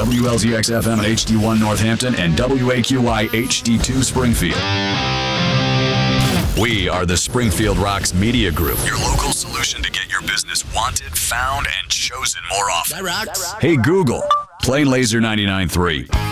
WLZX FM HD1 Northampton and WAQY HD2 Springfield. We are the Springfield Rocks Media Group, your local solution to get your business wanted, found, and chosen more often. That rocks. Hey Google, play Laser 99.3.